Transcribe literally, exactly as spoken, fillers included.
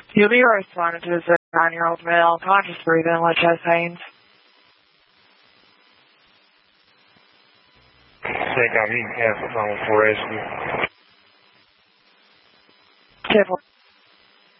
You'll be responding to a nine-year-old male, conscious breathing with chest pains. Take out, you can pass this on for rescue. Table.